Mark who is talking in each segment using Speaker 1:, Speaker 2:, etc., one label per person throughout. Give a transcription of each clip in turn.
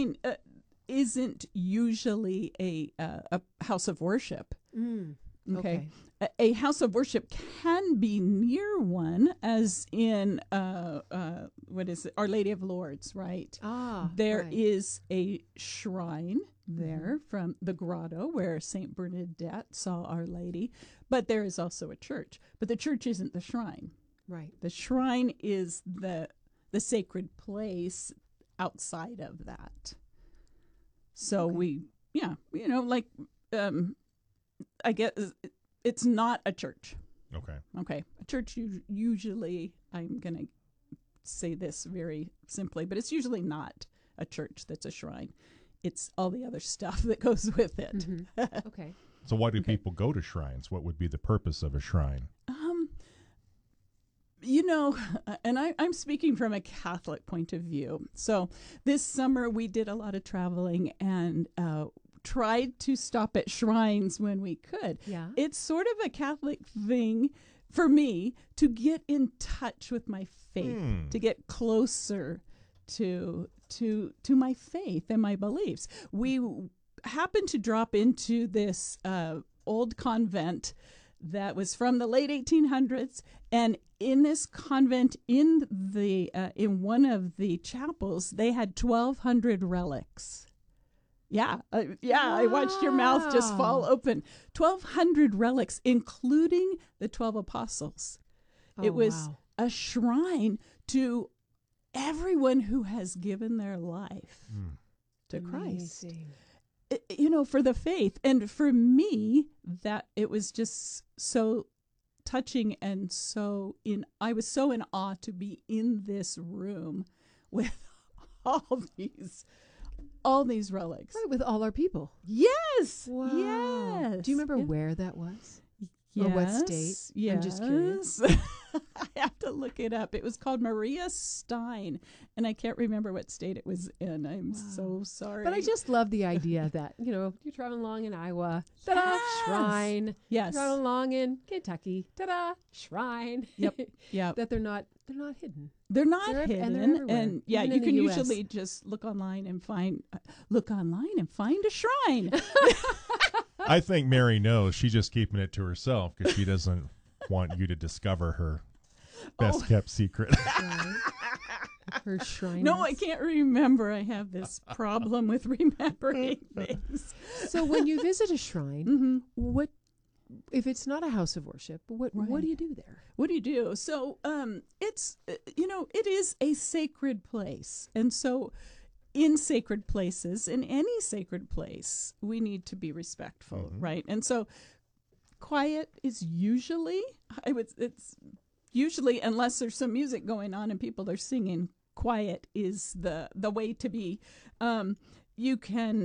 Speaker 1: shrine isn't usually a house of worship. Okay. A house of worship can be near one, as in what is it? Our Lady of Lourdes, right? There is a shrine there from the grotto where Saint Bernadette saw Our Lady, but there is also a church. But the church isn't the shrine.
Speaker 2: Right.
Speaker 1: The shrine is the sacred place outside of that. So I guess it's not a church. Okay. A church usually, I'm going to say this very simply, but it's usually not a church that's a shrine. It's all the other stuff that goes with it.
Speaker 2: Okay.
Speaker 3: So why do people go to shrines? What would be the purpose of a shrine?
Speaker 1: And I'm speaking from a Catholic point of view. So this summer we did a lot of traveling and tried to stop at shrines when we could.
Speaker 2: Yeah.
Speaker 1: It's sort of a Catholic thing for me to get in touch with my faith, to get closer to my faith and my beliefs. We happened to drop into this old convent that was from the late 1800s, and in this convent, in one of the chapels, they had 1,200 relics. Yeah, I watched your mouth just fall open. 1,200 relics, including the 12 apostles. It was a shrine to everyone who has given their life to Christ. For the faith. And for me, that it was just so touching and I was so in awe to be in this room with all these relics.
Speaker 2: Right, with all our people.
Speaker 1: Yes.
Speaker 2: Wow.
Speaker 1: Yes.
Speaker 2: Do you remember where that was?
Speaker 1: Yes.
Speaker 2: Or what state?
Speaker 1: Yes.
Speaker 2: I'm just curious.
Speaker 1: I have to look it up. It was called Maria Stein, and I can't remember what state it was in. I'm so sorry.
Speaker 2: But I just love the idea that, you're traveling along in Iowa, ta-da, shrine.
Speaker 1: Yes.
Speaker 2: Traveling along in Kentucky, ta-da, shrine.
Speaker 1: Yep.
Speaker 2: That they're not hidden.
Speaker 1: They're not
Speaker 2: They're
Speaker 1: hidden,
Speaker 2: everywhere,
Speaker 1: and yeah,
Speaker 2: even
Speaker 1: you
Speaker 2: in the
Speaker 1: can
Speaker 2: US.
Speaker 1: usually just look online and find a shrine.
Speaker 3: I think Mary knows. She's just keeping it to herself because she doesn't want you to discover her best kept secret.
Speaker 2: Her shrine.
Speaker 1: No, I can't remember. I have this problem with remembering things.
Speaker 2: So when you visit a shrine, what if it's not a house of worship? What do you do there?
Speaker 1: What do you do? So it's it is a sacred place, and so in sacred places, in any sacred place, we need to be respectful, right? And so quiet is usually, it's usually, unless there's some music going on and people are singing, quiet is the way to be. You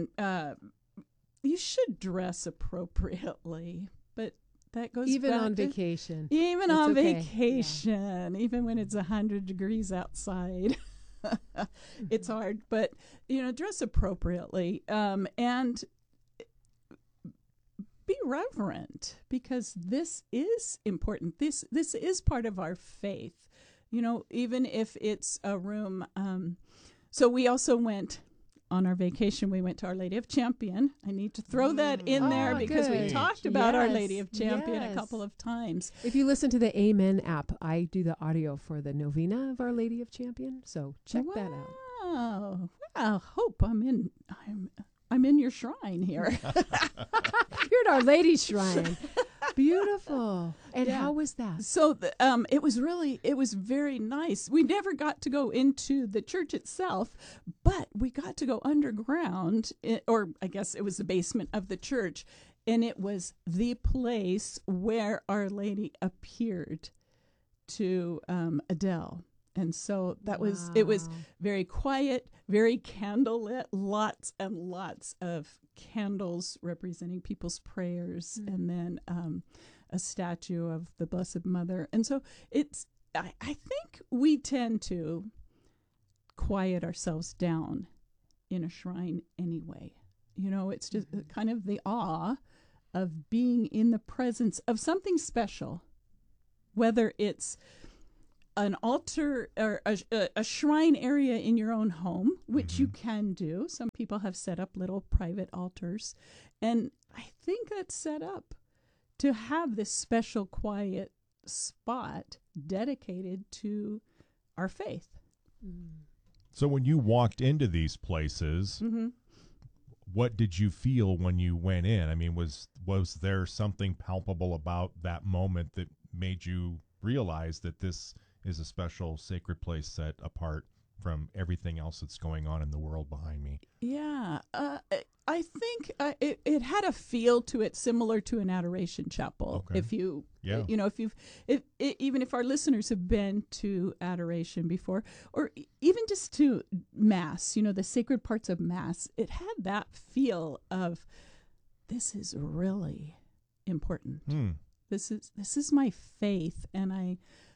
Speaker 1: should dress appropriately, but that goes
Speaker 2: Even
Speaker 1: back
Speaker 2: on
Speaker 1: to,
Speaker 2: vacation.
Speaker 1: Even
Speaker 2: It's
Speaker 1: on
Speaker 2: okay.
Speaker 1: vacation, even when it's 100 degrees outside. It's hard, but dress appropriately, and be reverent, because this is important. This is part of our faith, even if it's a room. So we also went on our vacation. We went to Our Lady of Champion. I need to throw that in there because we
Speaker 2: good.
Speaker 1: talked about Our
Speaker 2: Yes,
Speaker 1: Lady of Champion a
Speaker 2: yes.
Speaker 1: couple of times.
Speaker 2: If you listen to the Amen app, I do the audio for the novena of Our Lady of Champion. So check that out.
Speaker 1: Wow. Well, Hope, I'm in your shrine here.
Speaker 2: You're at Our Lady's shrine. Beautiful. And
Speaker 1: Yeah.
Speaker 2: how was that?
Speaker 1: So it was very nice. We never got to go into the church itself, but we got to go underground, or I guess it was the basement of the church, and it was the place where Our Lady appeared to Adele. And so it was very quiet, very candlelit, lots and lots of candles representing people's prayers, and then a statue of the Blessed Mother. And so I think we tend to quiet ourselves down in a shrine anyway. It's just kind of the awe of being in the presence of something special, whether it's an altar or a shrine area in your own home, which you can do. Some people have set up little private altars. And I think that's set up to have this special quiet spot dedicated to our faith.
Speaker 3: So when you walked into these places, what did you feel when you went in? I mean, was there something palpable about that moment that made you realize that this is a special sacred place set apart from everything else that's going on in the world behind me?
Speaker 1: Yeah, I think it had a feel to it similar to an adoration chapel.
Speaker 3: Okay.
Speaker 1: If you,
Speaker 3: Yeah.
Speaker 1: even if our listeners have been to adoration before, or even just to Mass, the sacred parts of Mass, it had that feel of, this is really important. This is my faith, and I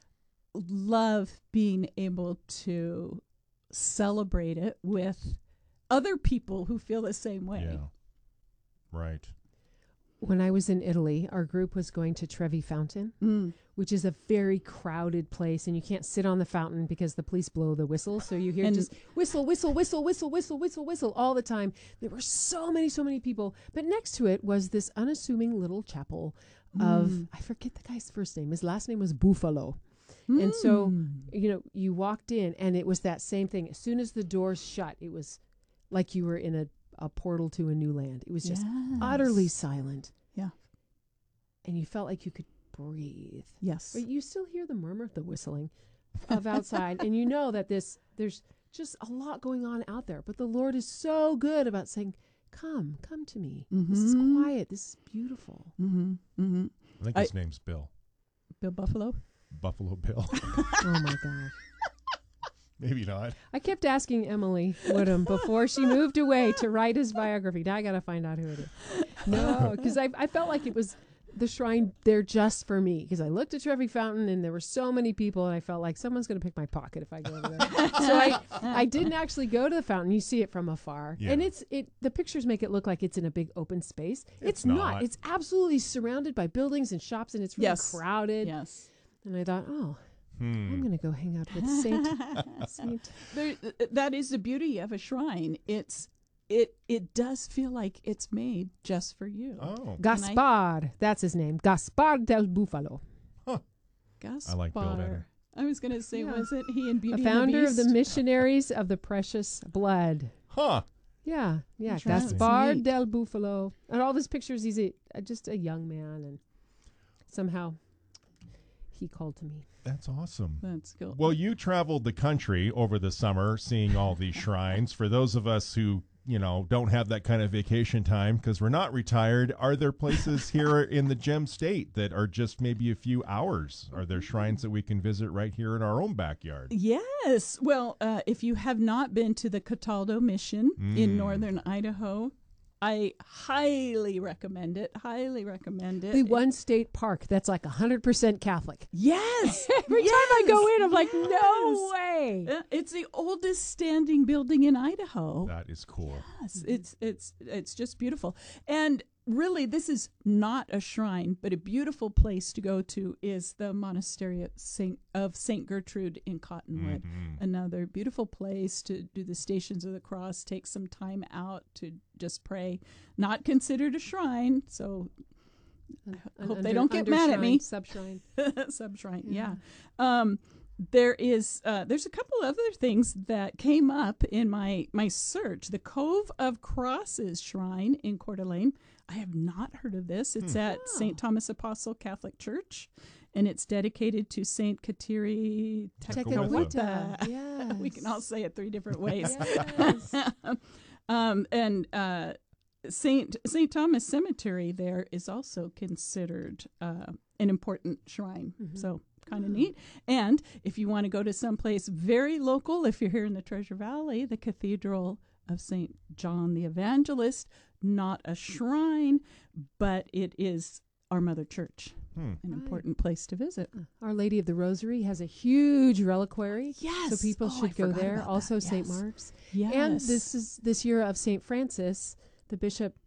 Speaker 1: love being able to celebrate it with other people who feel the same way.
Speaker 3: Yeah. Right.
Speaker 2: When I was in Italy, our group was going to Trevi Fountain, which is a very crowded place, and you can't sit on the fountain because the police blow the whistle. So you hear just whistle, whistle, whistle, whistle, whistle, whistle, whistle all the time. There were so many people. But next to it was this unassuming little chapel of, I forget the guy's first name. His last name was Buffalo. And so, you walked in, and it was that same thing. As soon as the doors shut, it was like you were in a portal to a new land. It was just utterly silent.
Speaker 1: Yeah.
Speaker 2: And you felt like you could breathe.
Speaker 1: Yes.
Speaker 2: But you still hear the murmur of the whistling of outside. And you know that there's just a lot going on out there. But the Lord is so good about saying, come to me. This is quiet. This is beautiful.
Speaker 3: I think his name's Bill.
Speaker 1: Bill Buffalo?
Speaker 3: Buffalo Bill.
Speaker 2: Oh, my gosh.
Speaker 3: Maybe not.
Speaker 2: I kept asking Emily Woodham before she moved away to write his biography. Now I got to find out who it is. No, because I felt like it was the shrine there just for me. Because I looked at Trevi Fountain and there were so many people, and I felt like someone's going to pick my pocket if I go over there. So I didn't actually go to the fountain. You see it from afar, and the pictures make it look like it's in a big open space. It's not. It's absolutely surrounded by buildings and shops, and it's really crowded.
Speaker 1: Yes.
Speaker 2: And I thought, I'm going to go hang out with Saint.
Speaker 1: That is the beauty of a shrine. It does feel like it's made just for you.
Speaker 3: Oh.
Speaker 2: Gaspard, that's his name. Gaspard del Buffalo.
Speaker 3: Huh.
Speaker 1: Gaspard.
Speaker 3: I like Bill better.
Speaker 1: I was going to say, wasn't he in Beauty
Speaker 2: A founder
Speaker 1: and the
Speaker 2: of
Speaker 1: Beast?
Speaker 2: the Missionaries of the Precious Blood.
Speaker 3: Huh.
Speaker 2: Yeah.
Speaker 1: Interesting.
Speaker 2: Gaspard
Speaker 1: Neat.
Speaker 2: del Buffalo. And all these pictures, he's just a young man, and somehow he called to me.
Speaker 3: That's awesome.
Speaker 1: That's cool.
Speaker 3: Well, you traveled the country over the summer seeing all these shrines. For those of us who, don't have that kind of vacation time because we're not retired, are there places here in the Gem State that are just maybe a few hours? Are there shrines that we can visit right here in our own backyard?
Speaker 1: Yes. Well, if you have not been to the Cataldo Mission in northern Idaho, I highly recommend it.
Speaker 2: The one state park that's like 100% Catholic.
Speaker 1: Yes.
Speaker 2: Every time I go in, I'm like, no way.
Speaker 1: It's the oldest standing building in Idaho.
Speaker 3: That is cool.
Speaker 1: Yes, it's just beautiful. And really, this is not a shrine, but a beautiful place to go to is the monastery of Saint Gertrude in Cottonwood. Another beautiful place to do the Stations of the Cross, take some time out to just pray. Not considered a shrine, so I hope they don't get mad at me.
Speaker 2: Subshrine.
Speaker 1: Subshrine, yeah. There's a couple other things that came up in my search. The Cove of Crosses Shrine in Coeur d'Alene. I have not heard of this. It's at St. Thomas Apostle Catholic Church, and it's dedicated to Saint Kateri Tekakwitha.
Speaker 2: Yes.
Speaker 1: We can all say it 3 different ways.
Speaker 2: Yes.
Speaker 1: And St. Thomas Cemetery there is also considered an important shrine. So kind of neat. And if you want to go to someplace very local, if you're here in the Treasure Valley, the Cathedral of St. John the Evangelist, not a shrine, but it is our Mother Church. An important place to visit.
Speaker 2: Our Lady of the Rosary has a huge reliquary.
Speaker 1: Yes.
Speaker 2: So people should go there. Also St. Mark's.
Speaker 1: Yes.
Speaker 2: And this year of St. Francis, the bishop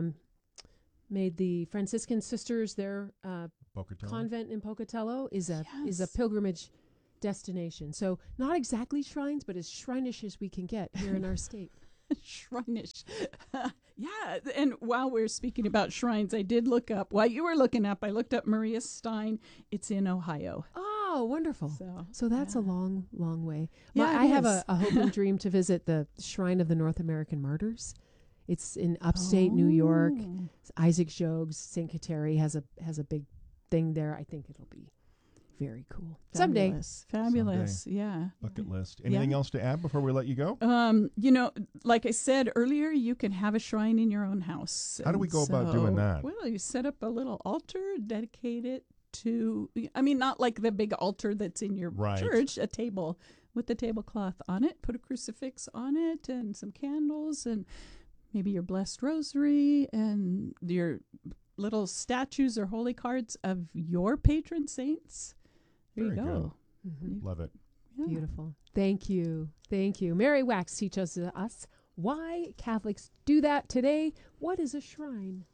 Speaker 2: made the Franciscan sisters their
Speaker 3: Pocatello?
Speaker 2: convent in Pocatello is a pilgrimage destination. So not exactly shrines, but as shrine-ish as we can get here in our state.
Speaker 1: Shrine-ish. Yeah, and while we're speaking about shrines, I did look up, while you were looking up, I looked up Maria Stein. It's in Ohio.
Speaker 2: Oh, wonderful. So that's a long, long way.
Speaker 1: Yeah,
Speaker 2: I have
Speaker 1: is.
Speaker 2: a hope and dream to visit the Shrine of the North American Martyrs. It's in upstate New York. Isaac Jogues, St. Kateri has a big thing there. I think it'll be very cool.
Speaker 1: Fabulous. Fabulous.
Speaker 3: Someday.
Speaker 1: Yeah.
Speaker 3: Bucket list. Anything else to add before we let you go?
Speaker 1: Like I said earlier, you can have a shrine in your own house.
Speaker 3: How do we go about doing that?
Speaker 1: Well, you set up a little altar, dedicate it to, not like the big altar that's in your church, a table with the tablecloth on it, put a crucifix on it and some candles and maybe your blessed rosary and your little statues or holy cards of your patron saints. There you go.
Speaker 2: Mm-hmm.
Speaker 3: Love it.
Speaker 1: Yeah.
Speaker 2: Beautiful. Thank you. Mary Wax teaches us why Catholics do that today. What is a shrine?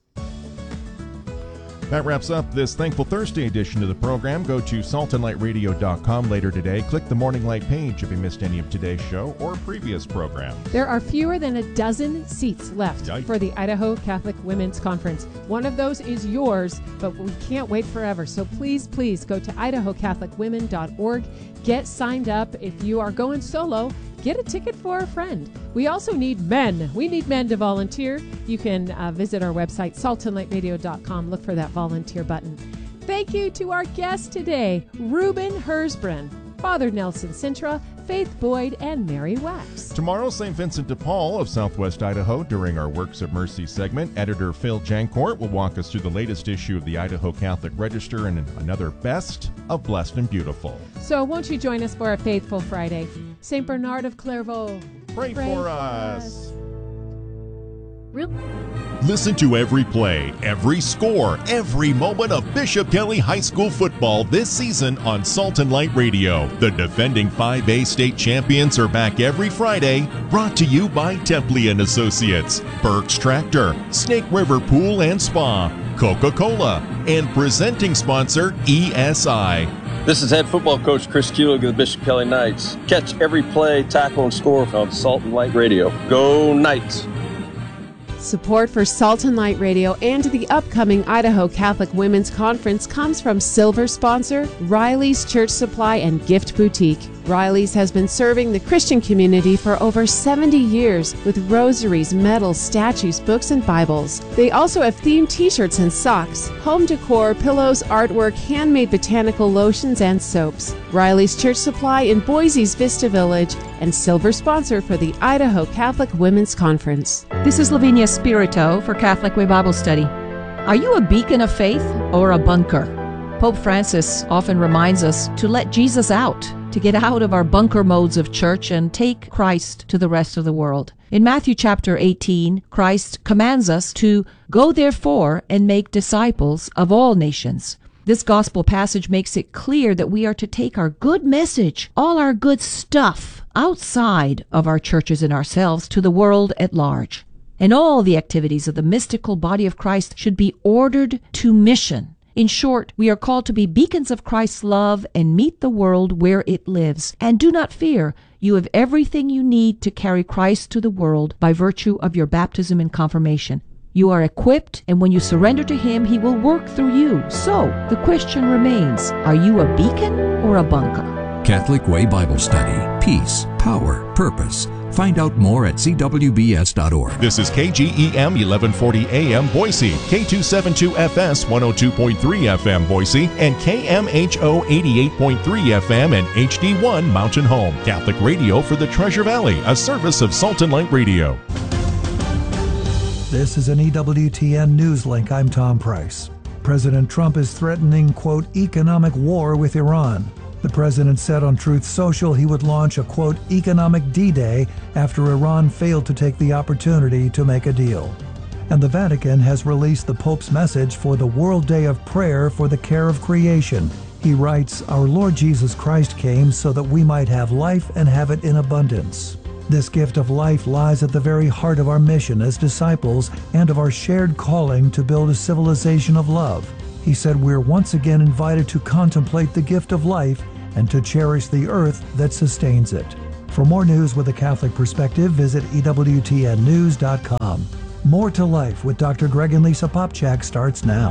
Speaker 3: That wraps up this Thankful Thursday edition of the program. Go to saltandlightradio.com later today. Click the Morning Light page if you missed any of today's show or previous programs.
Speaker 2: There are fewer than a dozen seats left for the Idaho Catholic Women's Conference. One of those is yours, but we can't wait forever. So please go to idahocatholicwomen.org. Get signed up. If you are going solo, get a ticket for a friend. We also need men. We need men to volunteer. You can visit our website, saltandlightradio.com. Look for that volunteer button. Thank you to our guests today, Reuben Hersbren, Father Nelson Sintra, Faith Boyd, and Mary Wax.
Speaker 3: Tomorrow, St. Vincent de Paul of Southwest Idaho. During our Works of Mercy segment, editor Phil Jancourt will walk us through the latest issue of the Idaho Catholic Register and another Best of Blessed and Beautiful.
Speaker 2: So won't you join us for a Faithful Friday? St. Bernard of Clairvaux,
Speaker 3: pray for us.
Speaker 2: Really?
Speaker 3: Listen to every play, every score, every moment of Bishop Kelly High School football this season on Salt and Light Radio. The defending 5A state champions are back every Friday, brought to you by Templey & Associates, Burke's Tractor, Snake River Pool and Spa, Coca-Cola, and presenting sponsor ESI.
Speaker 4: This is head football coach Chris Kulig of the Bishop Kelly Knights. Catch every play, tackle, and score on Salt and Light Radio. Go Knights!
Speaker 2: Support for Salt and Light Radio and the upcoming Idaho Catholic Women's Conference comes from silver sponsor Riley's Church Supply and Gift Boutique. Riley's has been serving the Christian community for over 70 years with rosaries, medals, statues, books, and Bibles. They also have themed t-shirts and socks, home decor, pillows, artwork, handmade botanical lotions, and soaps. Riley's Church Supply in Boise's Vista Village and silver sponsor for the Idaho Catholic Women's Conference.
Speaker 5: This is Lavinia Spirito for Catholic Way Bible Study. Are you a beacon of faith or a bunker? Pope Francis often reminds us to let Jesus out, to get out of our bunker modes of church and take Christ to the rest of the world. In Matthew chapter 18, Christ commands us to go therefore and make disciples of all nations. This gospel passage makes it clear that we are to take our good message, all our good stuff, outside of our churches and ourselves to the world at large. And all the activities of the mystical body of Christ should be ordered to mission. In short, we are called to be beacons of Christ's love and meet the world where it lives. And do not fear, you have everything you need to carry Christ to the world by virtue of your baptism and confirmation. You are equipped, and when you surrender to Him, He will work through you. So, the question remains, are you a beacon or a bunker?
Speaker 6: Catholic Way Bible Study. Peace, power, purpose. Find out more at cwbs.org.
Speaker 3: This is KGEM 1140 AM Boise, K272FS 102.3 FM Boise, and KMHO 88.3 FM and HD1 Mountain Home. Catholic Radio for the Treasure Valley, a service of Salt and Light Radio.
Speaker 7: This is an EWTN News Link. I'm Tom Price. President Trump is threatening, quote, economic war with Iran. The president said on Truth Social he would launch a, quote, economic D-Day after Iran failed to take the opportunity to make a deal. And the Vatican has released the Pope's message for the World Day of Prayer for the Care of Creation. He writes, "Our Lord Jesus Christ came so that we might have life and have it in abundance." This gift of life lies at the very heart of our mission as disciples and of our shared calling to build a civilization of love. He said we're once again invited to contemplate the gift of life and to cherish the earth that sustains it. For more news with a Catholic perspective, visit EWTNnews.com. More to Life with Dr. Greg and Lisa Popchak starts now.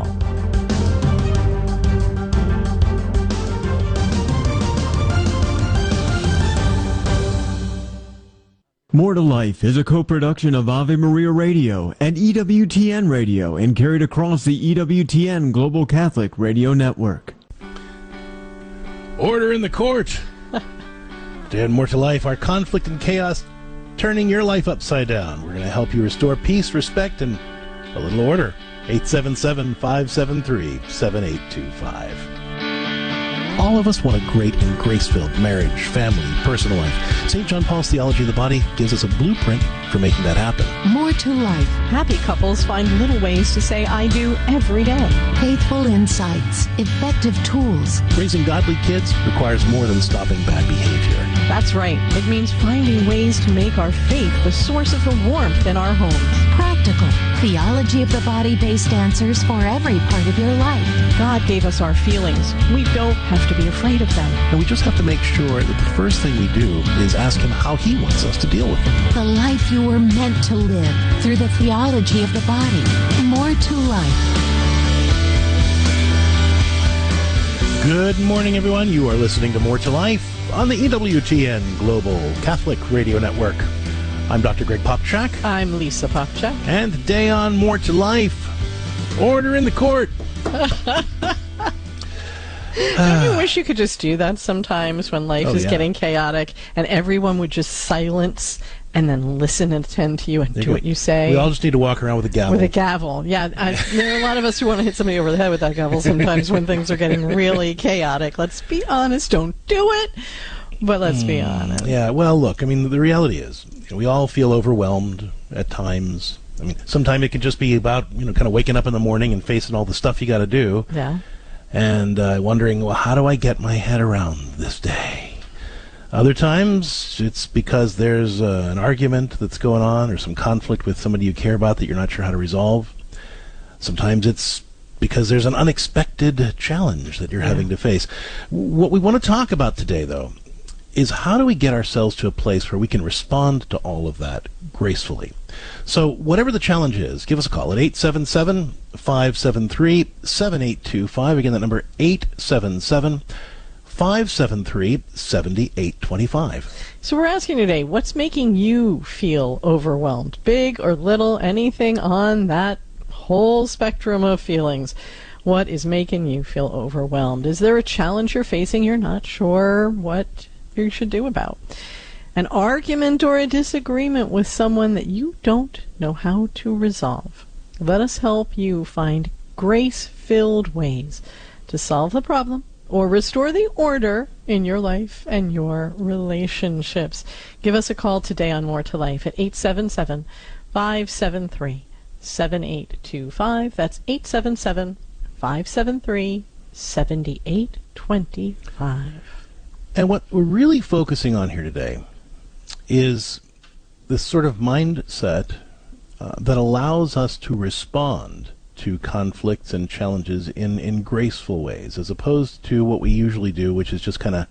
Speaker 8: More to Life is a co-production of Ave Maria Radio and EWTN Radio and carried across the EWTN Global Catholic Radio Network.
Speaker 9: Order in the court. Today on More to Life, our conflict and chaos turning your life upside down. We're going to help you restore peace, respect, and a little order. 877-573-7825. All of us want a great and grace-filled marriage, family, personal life. St. John Paul's Theology of the Body gives us a blueprint for making that happen.
Speaker 10: More to Life.
Speaker 5: Happy couples find little ways to say I do every day.
Speaker 10: Faithful insights. Effective tools.
Speaker 9: Raising godly kids requires more than stopping bad behavior.
Speaker 5: That's right. It means finding ways to make our faith the source of the warmth in our homes.
Speaker 10: Practical. Theology of the Body-based answers for every part of your life.
Speaker 5: God gave us our feelings. We don't have to be afraid of them.
Speaker 9: And we just have to make sure that the first thing we do is ask Him how He wants us to deal with them.
Speaker 10: The life you were meant to live through the theology of the body. More to Life.
Speaker 9: Good morning, everyone. You are listening to More to Life on the EWTN Global Catholic Radio Network. I'm Dr. Greg Popchak.
Speaker 5: I'm Lisa Popchak.
Speaker 9: And today on More to Life, order in the court.
Speaker 5: Don't you wish you could just do that sometimes when life is getting chaotic and everyone would just silence and then listen and attend to you and do what you say?
Speaker 9: We all just need to walk around with a gavel.
Speaker 5: With a gavel, yeah. There are a lot of us who want to hit somebody over the head with that gavel sometimes when things are getting really chaotic. Let's be honest, don't do it, but let's be honest.
Speaker 9: Yeah, well, look, I mean, the reality is, we all feel overwhelmed at times. I mean, sometimes it can just be about, kind of waking up in the morning and facing all the stuff you got to do.
Speaker 5: Yeah.
Speaker 9: And wondering, well, how do I get my head around this day? Other times, it's because there's an argument that's going on or some conflict with somebody you care about that you're not sure how to resolve. Sometimes it's because there's an unexpected challenge that you're having to face. What we want to talk about today, though, is how do we get ourselves to a place where we can respond to all of that gracefully? So whatever the challenge is, give us a call at 877-573-7825. Again, that number 877-573-7825.
Speaker 5: So we're asking today, what's making you feel overwhelmed? Big or little, anything on that whole spectrum of feelings. What is making you feel overwhelmed? Is there a challenge you're facing you're not sure what you should do about? An argument or a disagreement with someone that you don't know how to resolve. Let us help you find grace-filled ways to solve the problem or restore the order in your life and your relationships. Give us a call today on More to Life at 877-573-7825. That's 877-573-7825.
Speaker 9: And what we're really focusing on here today is this sort of mindset that allows us to respond to conflicts and challenges in graceful ways, as opposed to what we usually do, which is just kind of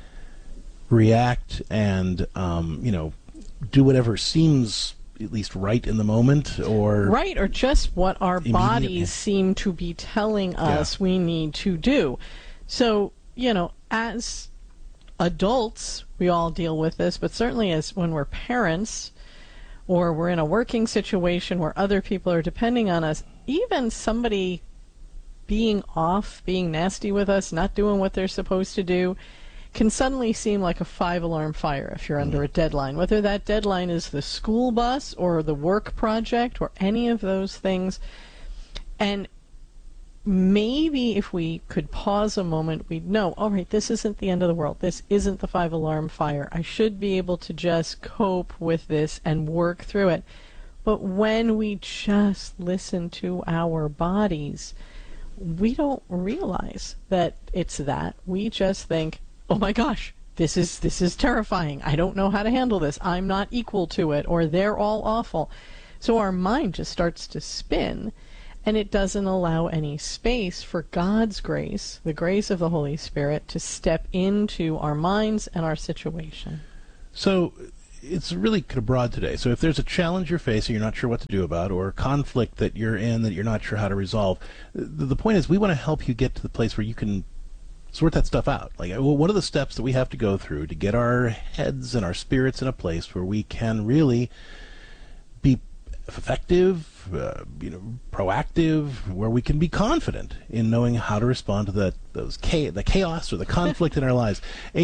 Speaker 9: react and, do whatever seems at least right in the moment, or
Speaker 5: just what our bodies seem to be telling us we need to do. So, as adults, we all deal with this, but certainly as when we're parents or we're in a working situation where other people are depending on us, even somebody being off, being nasty with us, not doing what they're supposed to do, can suddenly seem like a 5-alarm fire if you're under a deadline, whether that deadline is the school bus or the work project or any of those things. And maybe if we could pause a moment, we'd know, all right, this isn't the end of the world. This isn't the 5-alarm fire. I should be able to just cope with this and work through it. But when we just listen to our bodies, we don't realize that it's that. We just think, oh my gosh, this is terrifying. I don't know how to handle this. I'm not equal to it, or they're all awful. So our mind just starts to spin.
Speaker 11: And it doesn't allow any space for God's grace, the grace of the Holy Spirit, to step into our minds and our situation.
Speaker 9: So it's really kind of broad today. So if there's a challenge you're facing you're not sure what to do about, or a conflict that you're in that you're not sure how to resolve, the point is we want to help you get to the place where you can sort that stuff out. Like, what are the steps that we have to go through to get our heads and our spirits in a place where we can really be effective, proactive, where we can be confident in knowing how to respond to the chaos or the conflict in our lives.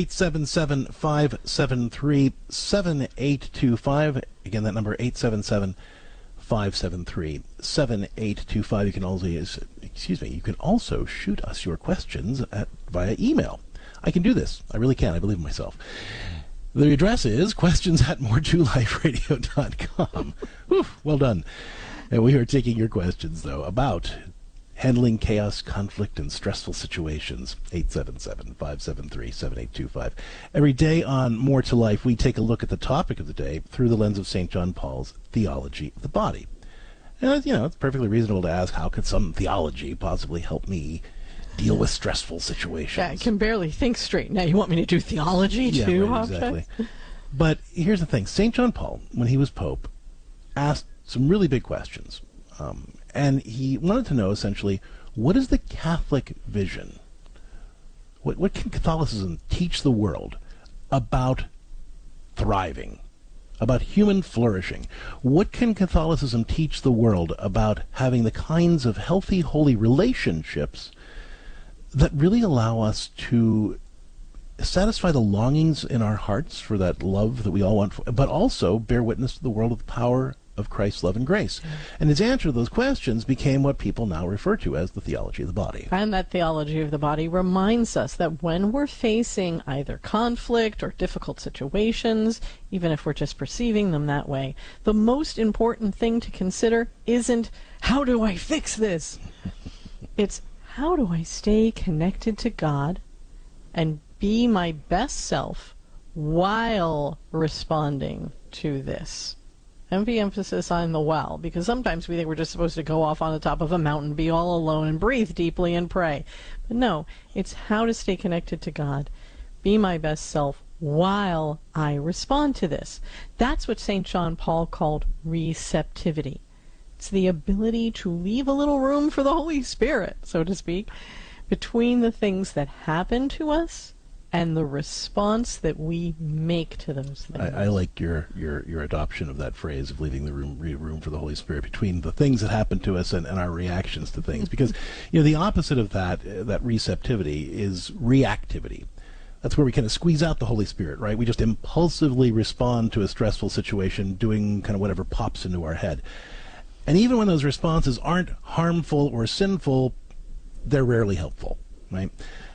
Speaker 9: 877-573-7825. Again, that number, 877-573-7825. You can also shoot us your questions via email. I can do this. I really can. I believe in myself. The address is questions@moretoliferadio.com. Well done. And we are taking your questions, though, about handling chaos, conflict, and stressful situations. 877-573-7825. Every day on More to Life, we take a look at the topic of the day through the lens of St. John Paul's theology of the body. And, it's perfectly reasonable to ask, how could some theology possibly help me deal with stressful situations?
Speaker 11: Yeah, I can barely think straight. Now you want me to do theology too?
Speaker 9: Right, exactly. But here's the thing. St. John Paul, when he was Pope, asked some really big questions. And he wanted to know, essentially, what is the Catholic vision? What can Catholicism teach the world about thriving, about human flourishing? What can Catholicism teach the world about having the kinds of healthy, holy relationships that really allow us to satisfy the longings in our hearts for that love that we all want, but also bear witness to the world of the power of Christ's love and grace? And his answer to those questions became what people now refer to as the theology of the body.
Speaker 11: And that theology of the body reminds us that when we're facing either conflict or difficult situations, even if we're just perceiving them that way, the most important thing to consider isn't, how do I fix this? It's, how do I stay connected to God and be my best self while responding to this? Heavy emphasis on the while, because sometimes we think we're just supposed to go off on the top of a mountain, be all alone, and breathe deeply and pray. But no, it's how to stay connected to God, be my best self while I respond to this. That's what St. John Paul called receptivity. It's the ability to leave a little room for the Holy Spirit, so to speak, between the things that happen to us and the response that we make to those things.
Speaker 9: I like your adoption of that phrase of leaving the room for the Holy Spirit between the things that happen to us and our reactions to things. Because the opposite of that receptivity is reactivity. That's where we kind of squeeze out the Holy Spirit, right? We just impulsively respond to a stressful situation, doing kind of whatever pops into our head. And even when those responses aren't harmful or sinful, they're rarely helpful, right?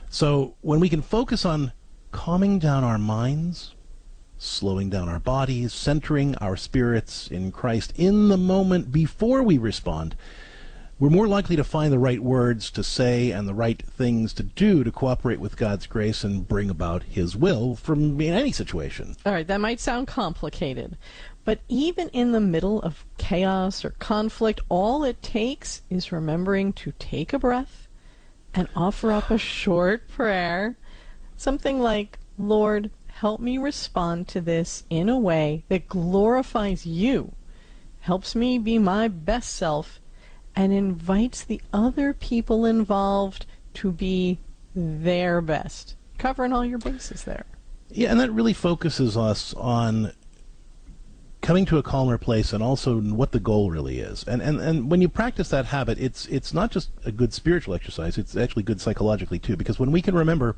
Speaker 9: So when we can focus on calming down our minds, slowing down our bodies, centering our spirits in Christ in the moment before we respond, we're more likely to find the right words to say and the right things to do to cooperate with God's grace and bring about His will from any situation.
Speaker 11: All right, that might sound complicated, but even in the middle of chaos or conflict, all it takes is remembering to take a breath and offer up a short prayer, something like, Lord, help me respond to this in a way that glorifies you, helps me be my best self, and invites the other people involved to be their best. Covering all your bases there.
Speaker 9: Yeah, and that really focuses us on coming to a calmer place and also what the goal really is. And when you practice that habit, it's not just a good spiritual exercise, it's actually good psychologically too, because when we can remember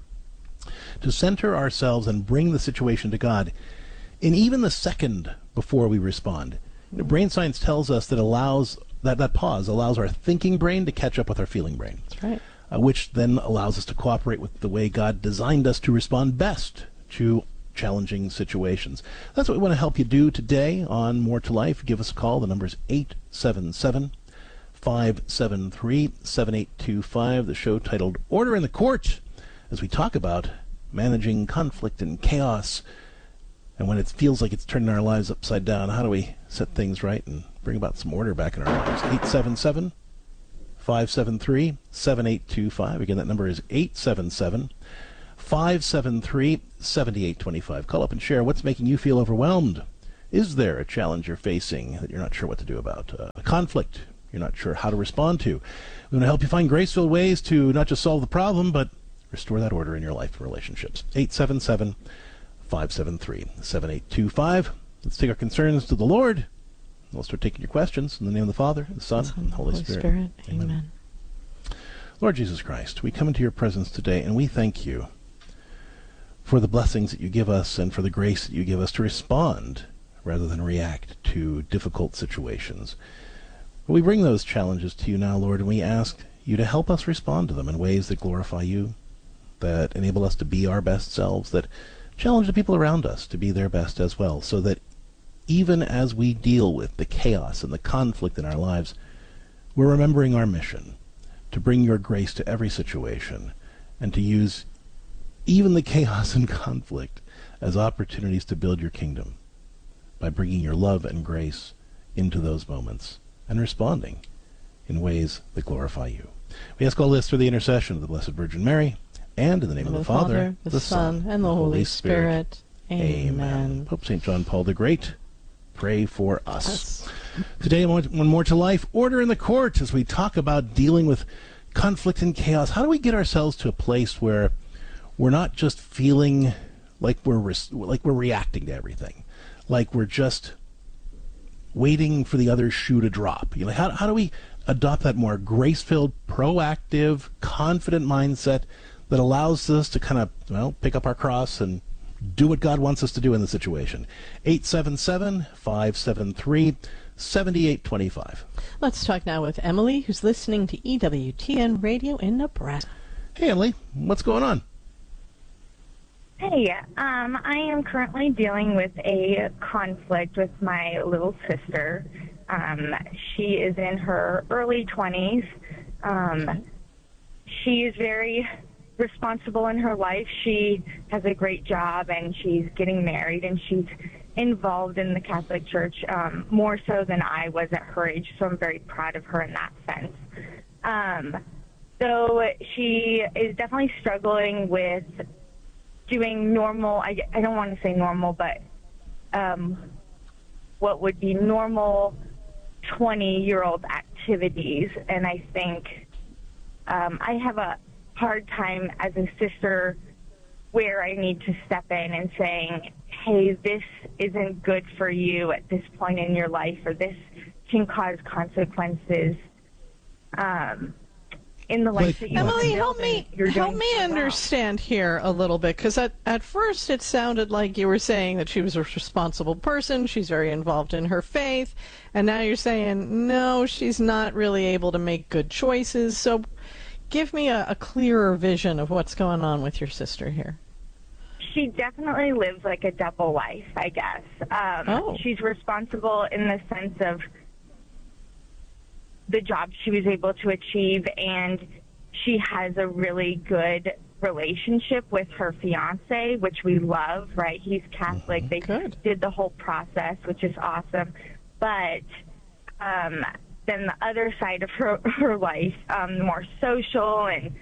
Speaker 9: to center ourselves and bring the situation to God in even the second before we respond, brain science tells us that that pause allows our thinking brain to catch up with our feeling brain.
Speaker 11: That's right.
Speaker 9: Which then allows us to cooperate with the way God designed us to respond best to challenging situations. That's what we want to help you do today on More to Life. Give us a call. The number is 877-573-7825. The show titled Order in the Court, as we talk about managing conflict and chaos. And when it feels like it's turning our lives upside down, how do we set things right and bring about some order back in our lives? 877-573-7825. Again, that number is 877-573-7825. Call up and share what's making you feel overwhelmed. Is there a challenge you're facing that you're not sure what to do about? A conflict you're not sure how to respond to? We want to help you find graceful ways to not just solve the problem, but restore that order in your life and relationships. 877-573-7825. Let's take our concerns to the Lord. We'll start taking your questions in the name of the Father, the Son, and the Holy Spirit.
Speaker 11: Amen.
Speaker 9: Lord Jesus Christ, we come into your presence today, and we thank you for the blessings that you give us and for the grace that you give us to respond rather than react to difficult situations. We bring those challenges to you now, Lord, and we ask you to help us respond to them in ways that glorify you, that enable us to be our best selves, that challenge the people around us to be their best as well, so that even as we deal with the chaos and the conflict in our lives, we're remembering our mission to bring your grace to every situation and to use even the chaos and conflict as opportunities to build your kingdom by bringing your love and grace into those moments and responding in ways that glorify you. We ask all this through the intercession of the Blessed Virgin Mary, and in the name of the Father,
Speaker 11: the Son, and the Holy Spirit. Amen.
Speaker 9: Pope St. John Paul the Great, pray for us. Today, one more to life, order in the court, as we talk about dealing with conflict and chaos. How do we get ourselves to a place where we're not just feeling like we're reacting to everything, like we're just waiting for the other shoe to drop? You know, how do we adopt that more grace-filled, proactive, confident mindset that allows us to kind of, pick up our cross and do what God wants us to do in the situation? 877-573-7825.
Speaker 11: Let's talk now with Emily, who's listening to EWTN Radio in Nebraska.
Speaker 9: Hey, Emily, what's going on?
Speaker 12: Hey, I am currently dealing with a conflict with my little sister. She is in her early 20s. She is very responsible in her life. She has a great job, and she's getting married, and she's involved in the Catholic Church more so than I was at her age, so I'm very proud of her in that sense. So she is definitely struggling with doing normal, I don't want to say normal, but what would be normal 20-year-old activities. And I think I have a hard time as a sister where I need to step in and saying, hey, this isn't good for you at this point in your life, or this can cause consequences in the life that you
Speaker 11: Emily, help me understand here a little bit, because at first it sounded like you were saying that she was a responsible person, she's very involved in her faith, and now you're saying, no, she's not really able to make good choices. So give me a clearer vision of what's going on with your sister here.
Speaker 12: She definitely lives like a double life, I guess. She's responsible in the sense of the job she was able to achieve, and she has a really good relationship with her fiance, which we love, right? He's Catholic. They did the whole process, which is awesome. But then the other side of her life, more social and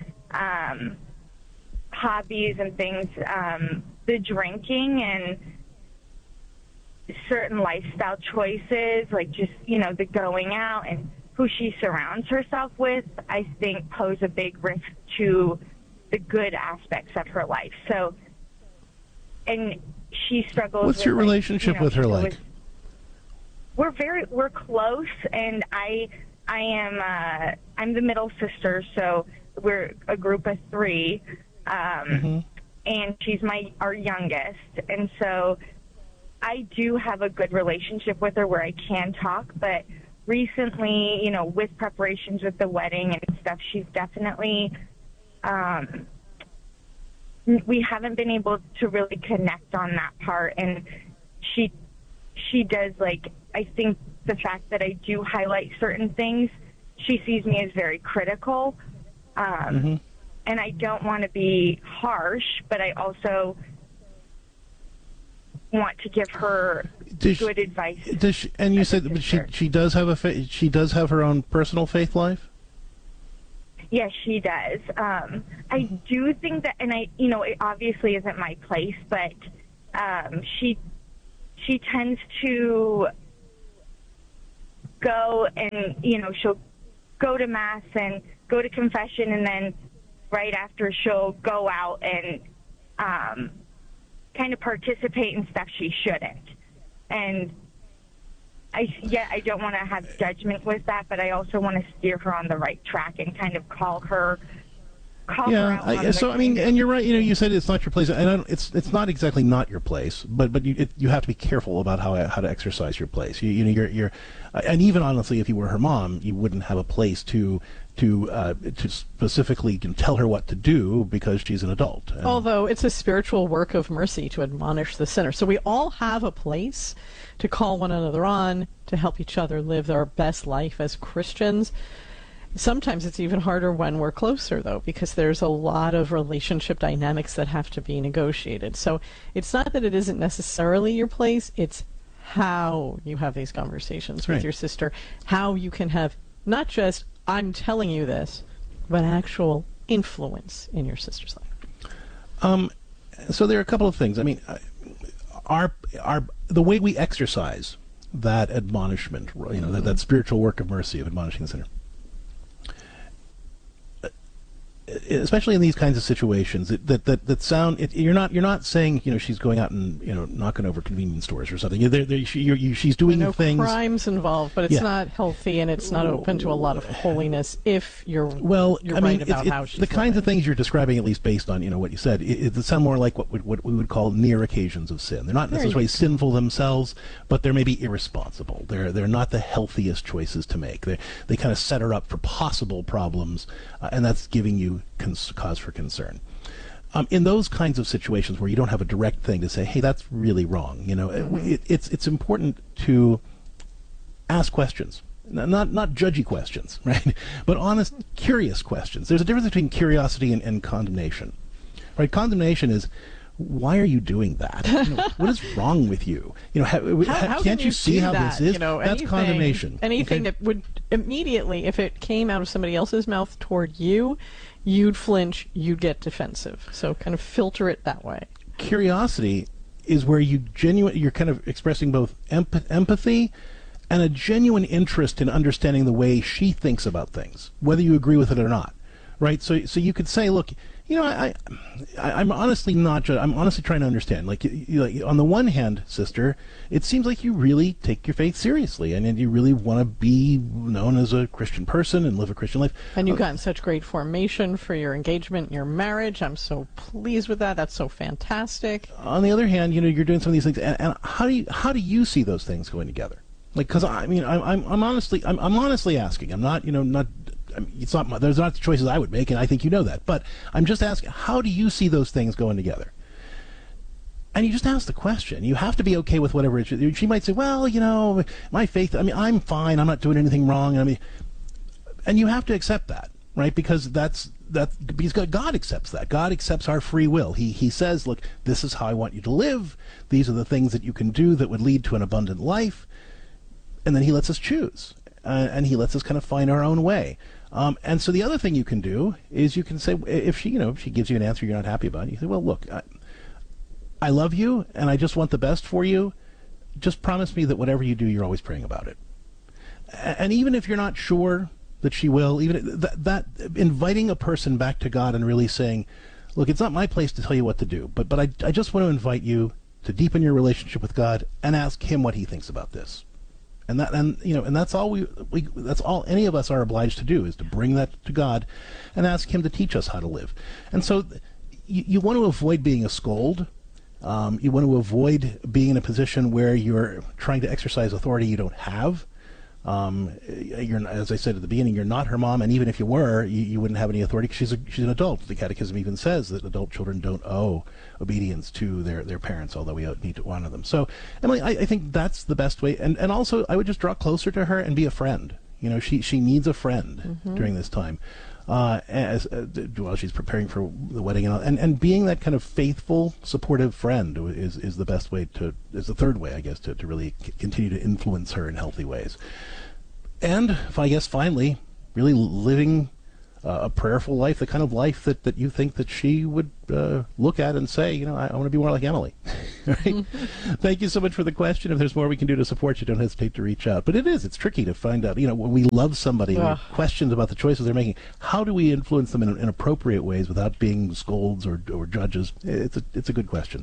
Speaker 12: hobbies and things, the drinking and certain lifestyle choices, like just, the going out and who she surrounds herself with, I think pose a big risk to the good aspects of her life. So, and she struggles.
Speaker 9: What's your relationship with her like?
Speaker 12: We're close, and I'm the middle sister, so we're a group of three, and she's our youngest, and so I do have a good relationship with her where I can talk, but recently, with preparations with the wedding and stuff, she's definitely, we haven't been able to really connect on that part. And she does, I think the fact that I do highlight certain things, she sees me as very critical. And I don't want to be harsh, but I also want to give her good advice.
Speaker 9: And you said she does have she does have her own personal faith life?
Speaker 12: Yes, she does. I do think that, and it obviously isn't my place, but she tends to go and, she'll go to Mass and go to confession, and then right after she'll go out and kind of participate in stuff she shouldn't. And I don't want to have judgment with that, but I also want to steer her on the right track and kind of call her out.
Speaker 9: And you're right. You said it's not your place, and it's not exactly not your place, but you have to be careful about how to exercise your place. You're and even honestly, if you were her mom, you wouldn't have a place to specifically tell her what to do because she's an adult.
Speaker 11: Although it's a spiritual work of mercy to admonish the sinner. So we all have a place to call one another on, to help each other live our best life as Christians. Sometimes it's even harder when we're closer, though, because there's a lot of relationship dynamics that have to be negotiated. So it's not that it isn't necessarily your place, it's how you have these conversations with your sister, how you can have not just, I'm telling you this, but actual influence in your sister's life.
Speaker 9: So there are a couple of things. I mean, the way we exercise that admonishment, that spiritual work of mercy of admonishing the sinner, especially in these kinds of situations that sound, you're not saying she's going out and knocking over convenience stores or something. She's doing things.
Speaker 11: Crimes involved, but it's not healthy and it's not open to a lot of holiness if you're right about how she's
Speaker 9: the kinds of things you're describing, at least based on what you said, it sound more like what we would call near occasions of sin. They're not necessarily sinful themselves, but they're maybe irresponsible. They're not the healthiest choices to make. They kind of set her up for possible problems, and that's giving you cause for concern. In those kinds of situations where you don't have a direct thing to say, hey, that's really wrong, it's important to ask questions. Not judgy questions, right? But honest, curious questions. There's a difference between curiosity and condemnation. Right? Condemnation is, why are you doing that? What is wrong with you? Can't you see how this is? That's condemnation.
Speaker 11: Anything that would immediately, if it came out of somebody else's mouth toward you, you'd flinch, you'd get defensive. So kind of filter it that way.
Speaker 9: Curiosity is where you're kind of expressing both empathy and a genuine interest in understanding the way she thinks about things, whether you agree with it or not. Right? So you could say, look, I'm honestly I'm honestly trying to understand. Like on the one hand, sister, it seems like you really take your faith seriously, and you really want to be known as a Christian person and live a Christian life.
Speaker 11: And you've gotten such great formation for your engagement, your marriage. I'm so pleased with that. That's so fantastic.
Speaker 9: On the other hand, you're doing some of these things, and how do you see those things going together? Like, because I'm honestly asking. I'm not not. It's not. There's not the choices I would make, and I think you know that. But I'm just asking, how do you see those things going together? And you just ask the question. You have to be okay with whatever it is. She might say, well, my faith. I mean, I'm fine. I'm not doing anything wrong. And you have to accept that, right? Because because God accepts that. God accepts our free will. He says, look, this is how I want you to live. These are the things that you can do that would lead to an abundant life. And then He lets us choose, and He lets us kind of find our own way. And so the other thing you can do is you can say, if she gives you an answer you're not happy about, you say, well, look, I love you, and I just want the best for you. Just promise me that whatever you do, you're always praying about it. And even if you're not sure that she will, even that inviting a person back to God and really saying, look, it's not my place to tell you what to do, but I just want to invite you to deepen your relationship with God and ask Him what He thinks about this. And that's all that's all any of us are obliged to do, is to bring that to God and ask Him to teach us how to live. And so you want to avoid being a scold. You want to avoid being in a position where you're trying to exercise authority you don't have. As I said at the beginning, you're not her mom, and even if you were, you wouldn't have any authority because she's an adult. The Catechism even says that adult children don't owe obedience to their parents, although we need to honor them. So, Emily, I think that's the best way. And also, I would just draw closer to her and be a friend. She needs a friend during this time, while she's preparing for the wedding and being that kind of faithful, supportive friend is the best way is the third way, I guess, to really continue to influence her in healthy ways. And I guess finally, really living a prayerful life, the kind of life that you think that she would look at and say, I want to be more like Emily. Right? Thank you so much for the question. If there's more we can do to support you, don't hesitate to reach out. But it's tricky to find out, when we love somebody, we have questions about the choices they're making, how do we influence them in appropriate ways without being scolds or judges? It's a good question.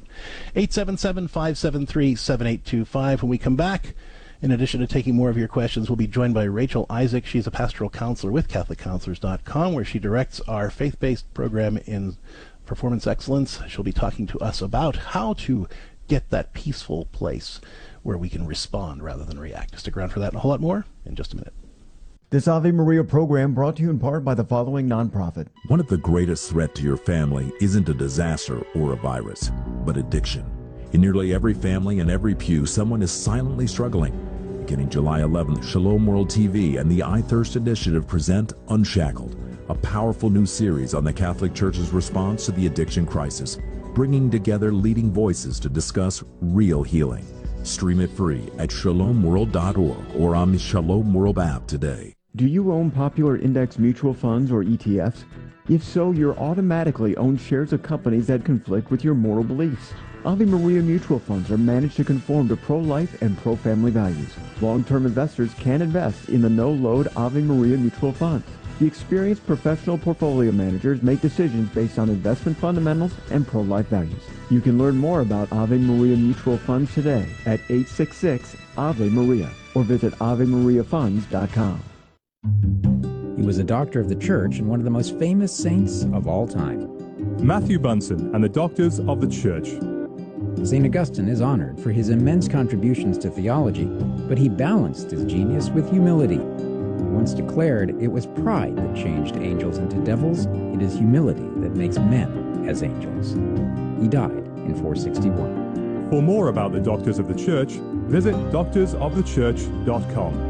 Speaker 9: 877-573-7825. When we come back, in addition to taking more of your questions, we'll be joined by Rachel Isaac. She's a pastoral counselor with CatholicCounselors.com, where she directs our faith-based program in performance excellence. She'll be talking to us about how to get that peaceful place where we can respond rather than react. Stick around for that and a whole lot more in just a minute.
Speaker 8: This Ave Maria program brought to you in part by the following nonprofit.
Speaker 13: One of the greatest threats to your family isn't a disaster or a virus, but addiction. In nearly every family and every pew, someone is silently struggling. Beginning July 11th, Shalom World TV and the I Thirst Initiative present Unshackled, a powerful new series on the Catholic Church's response to the addiction crisis, bringing together leading voices to discuss real healing. Stream it free at shalomworld.org or on the Shalom World app today.
Speaker 8: Do you own popular index mutual funds or ETFs? If so, you're automatically own shares of companies that conflict with your moral beliefs. Ave Maria mutual funds are managed to conform to pro-life and pro-family values. Long-term investors can invest in the no-load Ave Maria mutual funds. The experienced professional portfolio managers make decisions based on investment fundamentals and pro-life values. You can learn more about Ave Maria mutual funds today at 866-AVE-MARIA or visit AveMariaFunds.com.
Speaker 14: He was a doctor of the church and one of the most famous saints of all time.
Speaker 15: Matthew Bunson and the Doctors of the Church.
Speaker 14: St. Augustine is honored for his immense contributions to theology, but he balanced his genius with humility. He once declared, "It was pride that changed angels into devils. It is humility that makes men as angels." He died in 461.
Speaker 15: For more about the Doctors of the Church, visit doctorsofthechurch.com.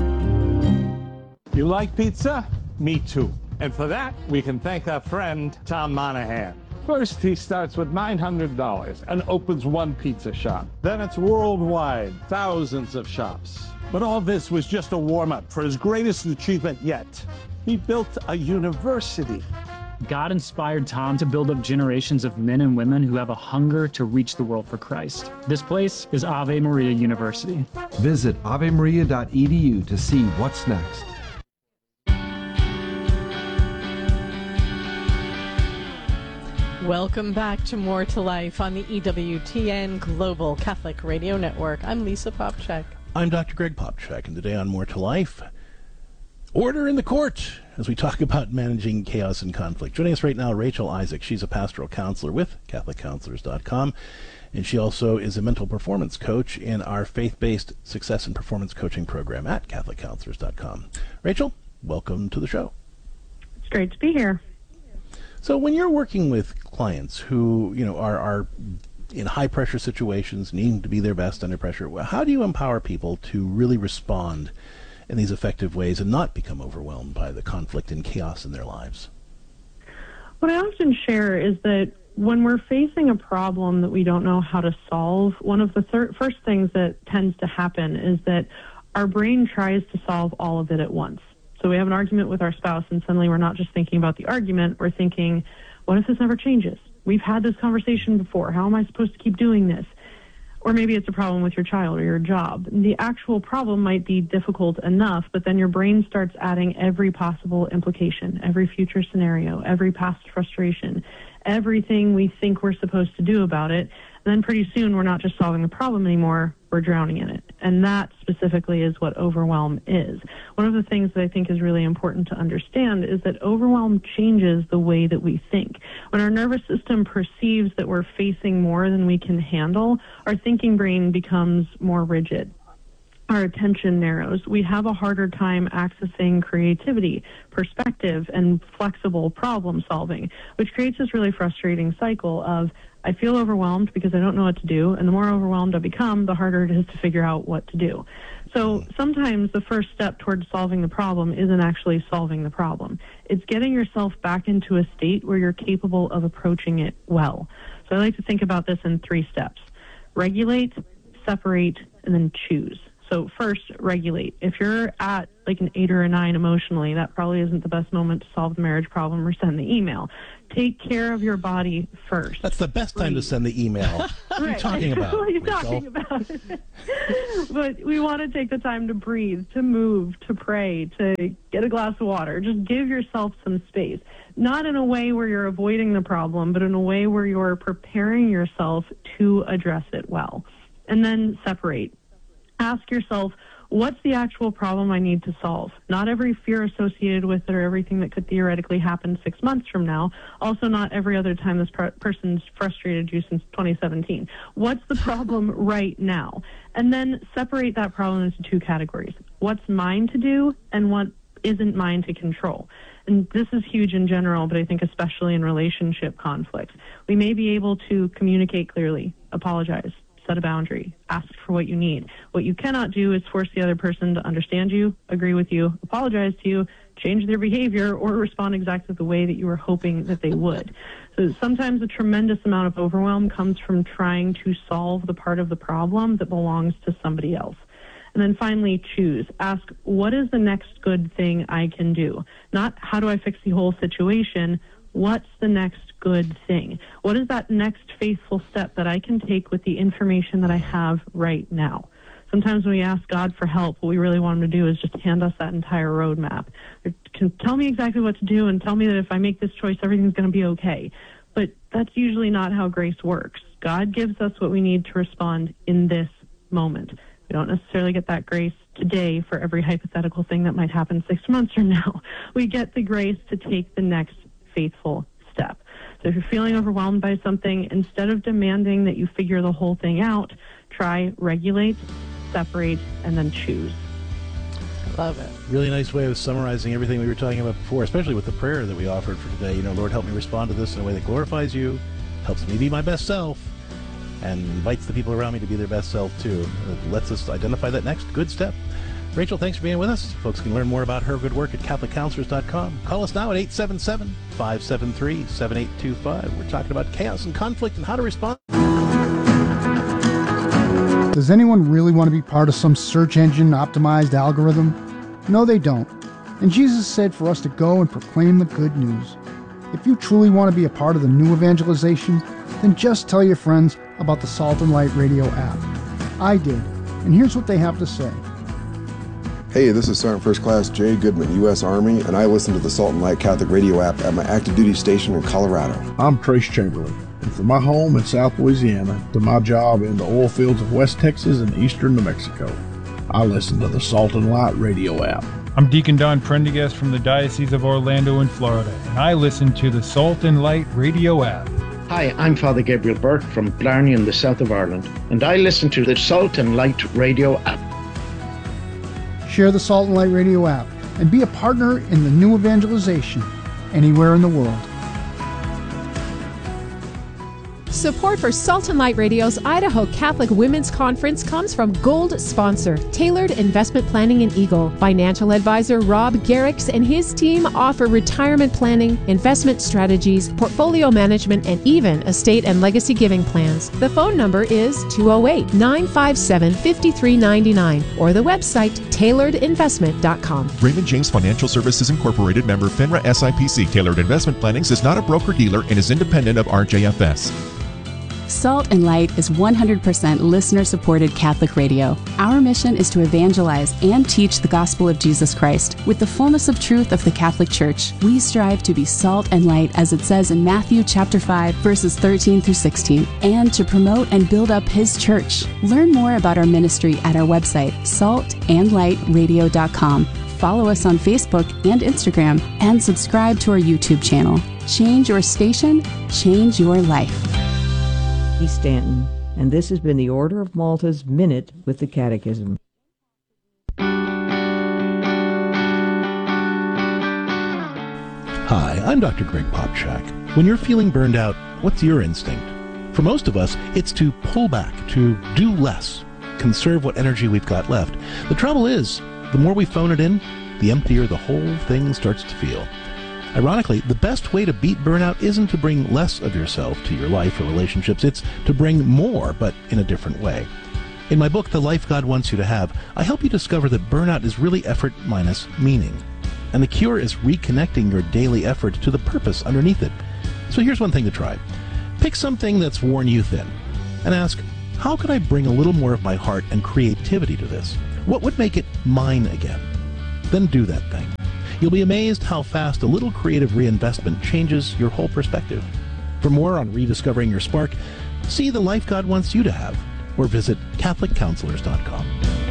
Speaker 16: You like pizza? Me too. And for that, we can thank our friend Tom Monahan. First, he starts with $900 and opens one pizza shop. Then it's worldwide, thousands of shops. But all this was just a warm-up for his greatest achievement yet. He built a university.
Speaker 17: God inspired Tom to build up generations of men and women who have a hunger to reach the world for Christ. This place is Ave Maria University.
Speaker 18: Visit avemaria.edu to see what's next.
Speaker 11: Welcome back to More to Life on the EWTN Global Catholic Radio Network. I'm Lisa Popcak.
Speaker 9: I'm Dr. Greg Popcak, and today on More to Life, order in the court as we talk about managing chaos and conflict. Joining us right now, Rachel Isaac. She's a pastoral counselor with CatholicCounselors.com, and she also is a mental performance coach in our faith-based success and performance coaching program at CatholicCounselors.com. Rachel, welcome to the show.
Speaker 19: It's great to be here.
Speaker 9: So when you're working with clients who, are in high-pressure situations, needing to be their best under pressure, how do you empower people to really respond in these effective ways and not become overwhelmed by the conflict and chaos in their lives?
Speaker 19: What I often share is that when we're facing a problem that we don't know how to solve, one of the first things that tends to happen is that our brain tries to solve all of it at once. So we have an argument with our spouse, and suddenly we're not just thinking about the argument, we're thinking, what if this never changes? We've had this conversation before. How am I supposed to keep doing this? Or maybe it's a problem with your child or your job. The actual problem might be difficult enough, but then your brain starts adding every possible implication, every future scenario, every past frustration, everything we think we're supposed to do about it. And then pretty soon we're not just solving the problem anymore, we're drowning in it. And that specifically is what overwhelm is. One of the things that I think is really important to understand is that overwhelm changes the way that we think. When our nervous system perceives that we're facing more than we can handle, our thinking brain becomes more rigid. Our attention narrows. We have a harder time accessing creativity, perspective, and flexible problem solving, which creates this really frustrating cycle of I feel overwhelmed because I don't know what to do, and the more overwhelmed I become, the harder it is to figure out what to do. So sometimes the first step towards solving the problem isn't actually solving the problem. It's getting yourself back into a state where you're capable of approaching it well. So I like to think about this in 3 steps. Regulate, separate, and then choose. So So first, regulate. If you're at like an 8 or a 9 emotionally, that probably isn't the best moment to solve the marriage problem or send the email. Take care of your body first.
Speaker 9: That's the best time to send the email. What are you talking about?
Speaker 19: What are you talking about? But we want to take the time to breathe, to move, to pray, to get a glass of water. Just give yourself some space. Not in a way where you're avoiding the problem, but in a way where you're preparing yourself to address it well. And then separate. Ask yourself, what's the actual problem I need to solve? Not every fear associated with it or everything that could theoretically happen 6 months from now. Also, not every other time this person's frustrated you since 2017. What's the problem right now? And then separate that problem into 2 categories. What's mine to do and what isn't mine to control. And this is huge in general, but I think especially in relationship conflicts. We may be able to communicate clearly, apologize, set a boundary, ask for what you need. What you cannot do is force the other person to understand you, agree with you, apologize to you, change their behavior, or respond exactly the way that you were hoping that they would. So sometimes a tremendous amount of overwhelm comes from trying to solve the part of the problem that belongs to somebody else. And then finally, choose. Ask, what is the next good thing I can do? Not how do I fix the whole situation? What's the next good thing? What is that next faithful step that I can take with the information that I have right now? Sometimes when we ask God for help, what we really want him to do is just hand us that entire roadmap. Can tell me exactly what to do and tell me that if I make this choice, everything's going to be okay. But that's usually not how grace works. God gives us what we need to respond in this moment. We don't necessarily get that grace today for every hypothetical thing that might happen 6 months from now. We get the grace to take the next faithful step. So if you're feeling overwhelmed by something, instead of demanding that you figure the whole thing out, try regulate, separate, and then choose.
Speaker 11: Love it.
Speaker 9: Really nice way of summarizing everything we were talking about before, especially with the prayer that we offered for today. Lord, help me respond to this in a way that glorifies you, helps me be my best self, and invites the people around me to be their best self too. It lets us identify that next good step. Rachel, thanks for being with us. Folks can learn more about her good work at CatholicCounselors.com. Call us now at 877-573-7825. We're talking about chaos and conflict and how to respond.
Speaker 20: Does anyone really want to be part of some search engine optimized algorithm? No, they don't. And Jesus said for us to go and proclaim the good news. If you truly want to be a part of the new evangelization, then just tell your friends about the Salt and Light Radio app. I did, and here's what they have to say.
Speaker 21: Hey, this is Sergeant First Class Jay Goodman, U.S. Army, and I listen to the Salt and Light Catholic Radio app at my active duty station in Colorado.
Speaker 22: I'm Trace Chamberlain, and from my home in South Louisiana to my job in the oil fields of West Texas and eastern New Mexico, I listen to the Salt and Light Radio app.
Speaker 23: I'm Deacon Don Prendergast from the Diocese of Orlando in Florida, and I listen to the Salt and Light Radio app.
Speaker 24: Hi, I'm Father Gabriel Burke from Blarney in the south of Ireland, and I listen to the Salt and Light Radio app.
Speaker 20: Share the Salt and Light Radio app and be a partner in the new evangelization anywhere in the world.
Speaker 2: Support for Salt and Light Radio's Idaho Catholic Women's Conference comes from Gold sponsor, Tailored Investment Planning in Eagle. Financial advisor Rob Garrix and his team offer retirement planning, investment strategies, portfolio management, and even estate and legacy giving plans. The phone number is 208-957-5399 or the website tailoredinvestment.com.
Speaker 25: Raymond James Financial Services Incorporated, member FINRA SIPC. Tailored Investment Planning is not a broker-dealer and is independent of RJFS.
Speaker 26: Salt and Light is 100% listener-supported Catholic radio. Our mission is to evangelize and teach the gospel of Jesus Christ with the fullness of truth of the Catholic Church. We strive to be salt and light, as it says in Matthew chapter 5, verses 13 through 16, and to promote and build up His church. Learn more about our ministry at our website, saltandlightradio.com. Follow us on Facebook and Instagram, and subscribe to our YouTube channel. Change your station, change your life.
Speaker 27: Stanton, and this has been the Order of Malta's Minute with the Catechism.
Speaker 9: Hi, I'm Dr. Greg Popchak. When you're feeling burned out, what's your instinct? For most of us, it's to pull back, to do less, conserve what energy we've got left. The trouble is, the more we phone it in, the emptier the whole thing starts to feel. Ironically, the best way to beat burnout isn't to bring less of yourself to your life or relationships. It's to bring more, but in a different way. In my book, The Life God Wants You to Have, I help you discover that burnout is really effort minus meaning. And the cure is reconnecting your daily effort to the purpose underneath it. So here's one thing to try. Pick something that's worn you thin and ask, how could I bring a little more of my heart and creativity to this? What would make it mine again? Then do that thing. You'll be amazed how fast a little creative reinvestment changes your whole perspective. For more on rediscovering your spark, see The Life God Wants You to Have, or visit CatholicCounselors.com.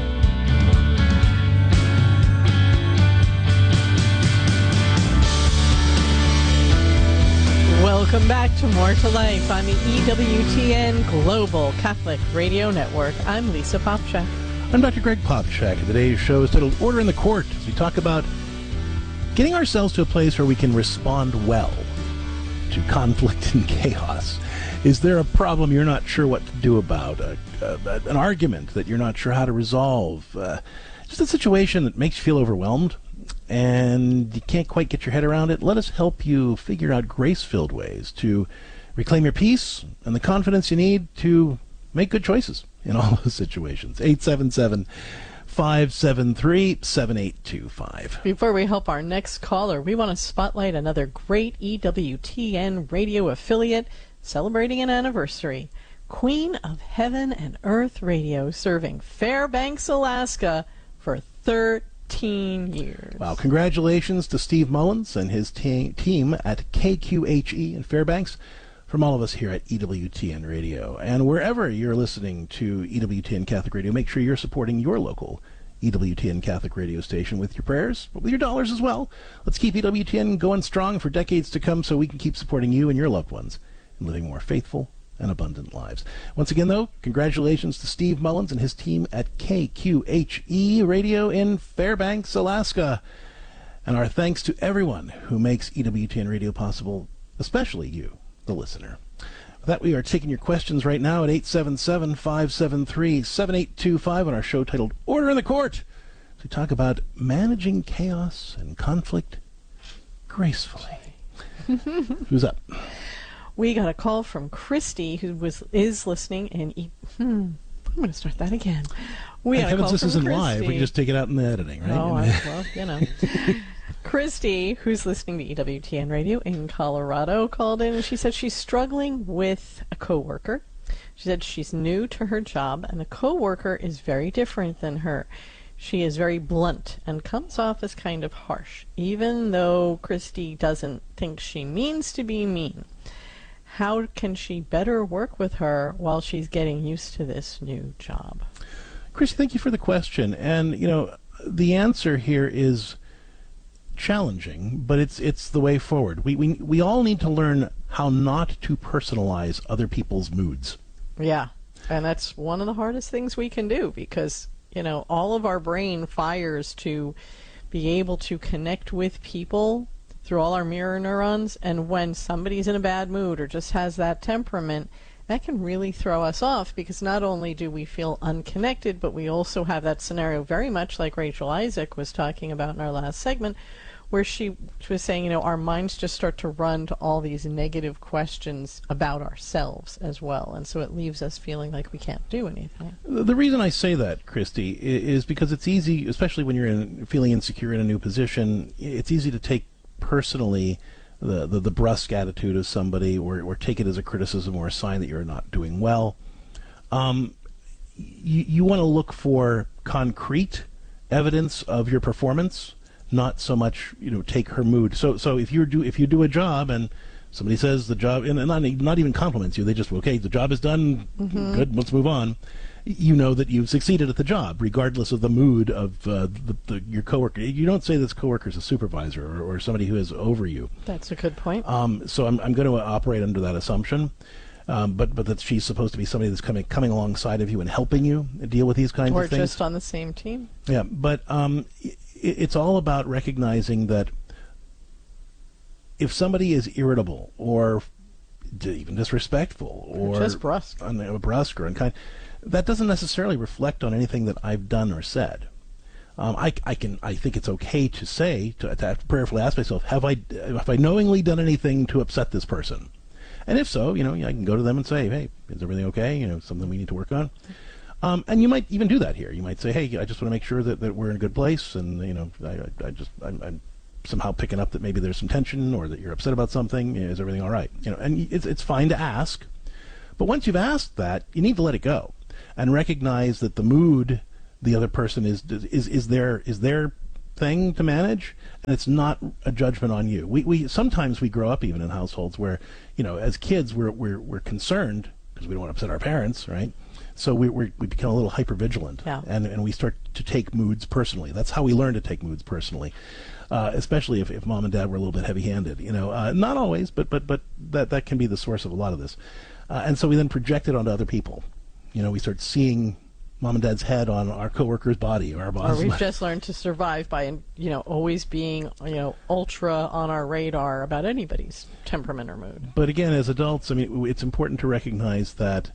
Speaker 11: Welcome back to More to Life on the EWTN Global Catholic Radio Network. I'm Lisa Popchak.
Speaker 9: I'm Dr. Greg Popchak, and today's show is titled Order in the Court, as we talk about getting ourselves to a place where we can respond well to conflict and chaos. Is there a problem you're not sure what to do about? An argument that you're not sure how to resolve? Just a situation that makes you feel overwhelmed and you can't quite get your head around it? Let us help you figure out grace-filled ways to reclaim your peace and the confidence you need to make good choices in all those situations. 877-573-7825.
Speaker 11: Before we help our next caller, we want to spotlight another great EWTN radio affiliate celebrating an anniversary. Queen of Heaven and Earth Radio, serving Fairbanks, Alaska for 13 years.
Speaker 9: Wow, congratulations to Steve Mullins and his team at KQHE in Fairbanks. From all of us here at EWTN Radio. And wherever you're listening to EWTN Catholic Radio, make sure you're supporting your local EWTN Catholic Radio station with your prayers, but with your dollars as well. Let's keep EWTN going strong for decades to come so we can keep supporting you and your loved ones and living more faithful and abundant lives. Once again, though, congratulations to Steve Mullins and his team at KQHE Radio in Fairbanks, Alaska. And our thanks to everyone who makes EWTN Radio possible, especially you, the listener. With that, we are taking your questions right now at 877-573-7825 on our show titled Order in the Court. We talk about managing chaos and conflict gracefully. Who's up?
Speaker 11: We got a call from Christy, who is listening in. I'm going to start that again. We got a call
Speaker 9: this
Speaker 11: from
Speaker 9: isn't
Speaker 11: Christy.
Speaker 9: live. We just take it out in the editing, right?
Speaker 11: Oh, well, you know. Christy, who's listening to EWTN Radio in Colorado, called in and she said she's struggling with a coworker. She said she's new to her job and the coworker is very different than her. She is very blunt and comes off as kind of harsh, even though Christy doesn't think she means to be mean. How can she better work with her while she's getting used to this new job?
Speaker 9: Christy, thank you for the question. And, you know, the answer here is challenging, but it's the way forward. We all need to learn how not to personalize other people's moods.
Speaker 11: Yeah, and that's one of the hardest things we can do because, you know, all of our brain fires to be able to connect with people through all our mirror neurons, and when somebody's in a bad mood or just has that temperament, that can really throw us off because not only do we feel unconnected, but we also have that scenario very much like Rachel Isaac was talking about in our last segment, where she was saying, you know, our minds just start to run to all these negative questions about ourselves as well, and so it leaves us feeling like we can't do anything.
Speaker 9: The reason I say that, Christy, is because it's easy, especially when you're feeling insecure in a new position, it's easy to take personally the brusque attitude of somebody or take it as a criticism or a sign that you're not doing well. You want to look for concrete evidence of your performance, not so much, you know, take her mood. So if you do a job and somebody says the job, and not even compliments you, they just, okay, the job is done, good, let's move on. You know that you've succeeded at the job, regardless of the mood of your coworker. You don't say this coworker is a supervisor or somebody who is over you.
Speaker 11: That's a good point.
Speaker 9: So I'm going to operate under that assumption, but that she's supposed to be somebody that's coming alongside of you and helping you deal with these kinds of things.
Speaker 11: Or just on the same team.
Speaker 9: Yeah, but it's all about recognizing that if somebody is irritable or even disrespectful or
Speaker 11: just brusque
Speaker 9: or unkind, that doesn't necessarily reflect on anything that I've done or said. I think it's okay to say, to have to prayerfully ask myself, have I knowingly done anything to upset this person? And if so, you know, I can go to them and say, hey, is everything okay? You know, something we need to work on. And you might even do that here. You might say, hey, I just want to make sure that we're in a good place, and I'm somehow picking up that maybe there's some tension or that you're upset about something. Is everything all right? And it's fine to ask, but once you've asked that, you need to let it go and recognize that the mood the other person is their thing to manage, and it's not a judgment on you. We sometimes we grow up even in households where, as kids we're concerned because we don't want to upset our parents, right? So we become a little hypervigilant, and we start to take moods personally. That's how we learn to take moods personally, especially if mom and dad were a little bit heavy-handed. Not always, but that can be the source of a lot of this. And so we then project it onto other people. We start seeing mom and dad's head on our coworker's body or our boss's
Speaker 11: Or we've
Speaker 9: body.
Speaker 11: just learned to survive by, always being, ultra on our radar about anybody's temperament or mood.
Speaker 9: But again, as adults, it's important to recognize that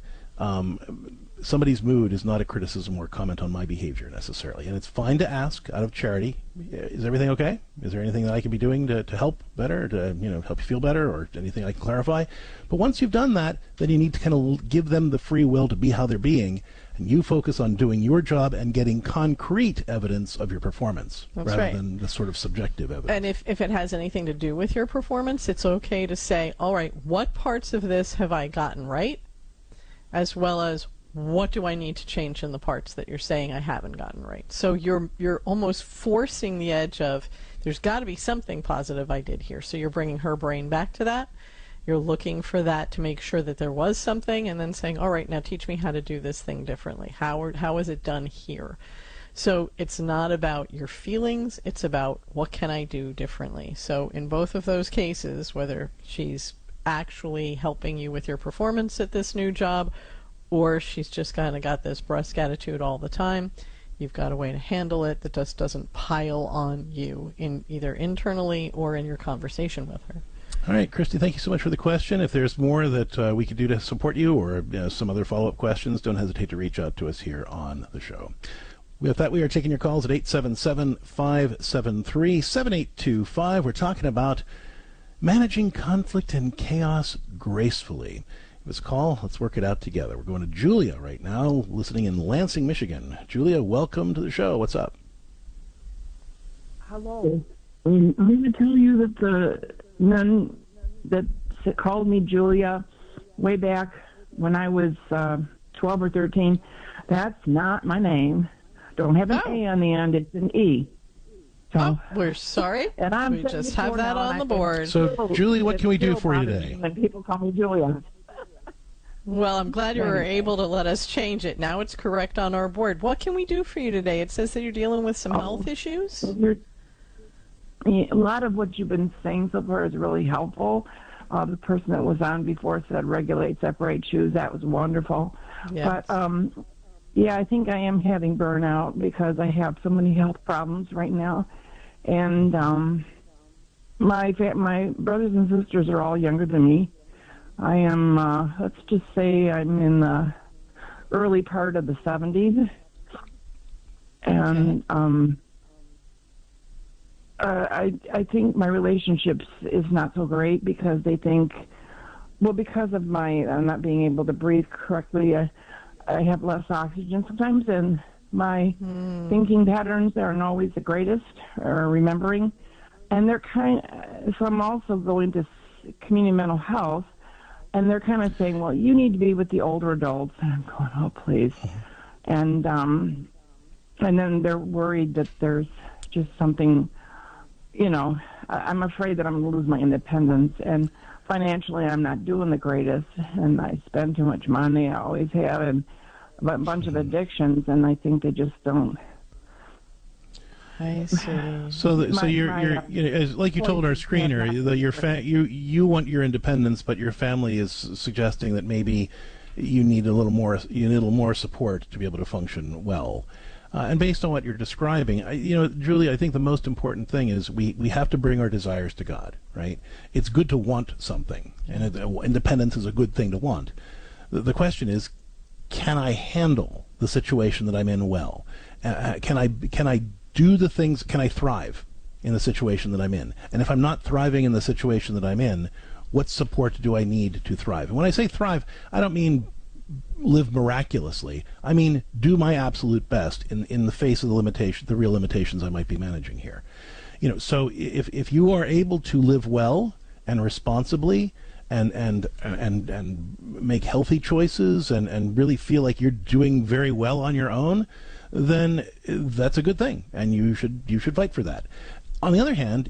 Speaker 9: somebody's mood is not a criticism or comment on my behavior necessarily. And it's fine to ask out of charity, is everything okay? Is there anything that I can be doing to help better, to help you feel better, or anything I can clarify? But once you've done that, then you need to kind of give them the free will to be how they're being, and you focus on doing your job and getting concrete evidence of your performance rather than the sort of subjective evidence.
Speaker 11: And if it has anything to do with your performance, it's okay to say, all right, what parts of this have I gotten right, as well as what do I need to change in the parts that you're saying I haven't gotten right? So you're almost forcing the edge of, there's got to be something positive I did here. So you're bringing her brain back to that. You're looking for that to make sure that there was something, and then saying, all right, now teach me how to do this thing differently. How is it done here? So it's not about your feelings, it's about what can I do differently. So in both of those cases, whether she's actually helping you with your performance at this new job, or she's just kind of got this brusque attitude all the time, you've got a way to handle it that just doesn't pile on you, in either internally or in your conversation with her.
Speaker 9: All right, Christy, thank you so much for the question. If there's more that we could do to support you, or some other follow-up questions, don't hesitate to reach out to us here on the show. With that, we are taking your calls at 877-573-7825. We're talking about managing conflict and chaos gracefully. Give us a call. Let's work it out together. We're going to Julia right now, listening in Lansing, Michigan. Julia, welcome to the show. What's up?
Speaker 1: Hello. I'm going to tell you that the nun that called me Julia way back when I was 12 or 13, that's not my name. Don't have an A on the end. It's an E. So,
Speaker 11: we're sorry.
Speaker 1: And
Speaker 11: we just have that on the board.
Speaker 9: So, Julie, what can we do for you today?
Speaker 1: When people call me Julia.
Speaker 11: Well, I'm glad you were able to let us change it. Now it's correct on our board. What can we do for you today? It says that you're dealing with some health issues.
Speaker 1: A lot of what you've been saying so far is really helpful. The person that was on before said regulate, separate, choose. That was wonderful.
Speaker 11: Yes.
Speaker 1: But, yeah, I think I am having burnout because I have so many health problems right now. And my brothers and sisters are all younger than me. I am, let's just say I'm in the early part of the 70s. And I think my relationships is not so great because they think, well, because of my not being able to breathe correctly, I have less oxygen sometimes, and my thinking patterns aren't always the greatest, or remembering. And they're so I'm also going to community mental health, and they're kind of saying, well, you need to be with the older adults. And I'm going, oh, please. And then they're worried that there's just something, I'm afraid that I'm going to lose my independence. And financially, I'm not doing the greatest, and I spend too much money. I always have, and a bunch of addictions, and I think they just don't.
Speaker 11: I see.
Speaker 9: So you're like you told our screener, that you want your independence, but your family is suggesting that maybe you need a little more support to be able to function well. And based on what you're describing, Julie, I think the most important thing is we have to bring our desires to God, right? It's good to want something, and independence is a good thing to want. The question is, can I handle the situation that I'm in well? Can I do the things? Can I thrive in the situation that I'm in? And if I'm not thriving in the situation that I'm in, what support do I need to thrive? And when I say thrive, I don't mean live miraculously. I mean, do my absolute best in the face of the real limitations I might be managing here. So if you are able to live well and responsibly and make healthy choices and really feel like you're doing very well on your own, then that's a good thing, and you should fight for that. On the other hand,